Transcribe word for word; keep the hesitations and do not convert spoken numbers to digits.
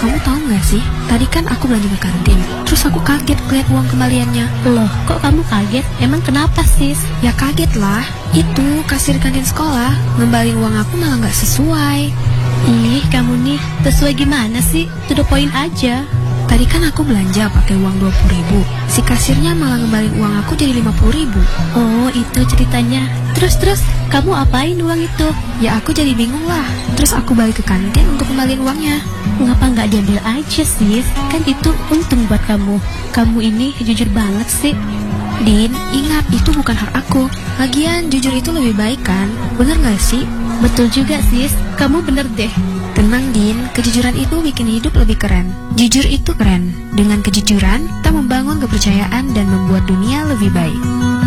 Kamu tahu nggak sih, tadi kan aku belanja ke kantin, terus aku kaget lihat uang kembaliannya. Loh, kok kamu kaget? Emang kenapa, sis? Ya kaget lah, itu kasir kantin sekolah ngembaliin uang aku malah nggak sesuai. Ih, kamu nih, sesuai gimana sih? To the point aja. Tadi kan aku belanja pakai uang dua puluh ribu, si kasirnya malah ngembaliin uang aku jadi lima puluh ribu. Oh, itu ceritanya. Terus-terus, kamu apain uang itu? Ya aku jadi bingung lah, terus aku balik ke kantin untuk kembaliin uangnya. Ngapa nggak diambil aja, sis? Kan itu untung buat kamu. Kamu ini jujur banget sih. Din, ingat itu bukan hak aku. Lagian jujur itu lebih baik kan? Bener gak sih? Betul juga, sis. Kamu bener deh. Tenang, Din, kejujuran itu bikin hidup lebih keren. Jujur itu keren. Dengan kejujuran, kita membangun kepercayaan dan membuat dunia lebih baik.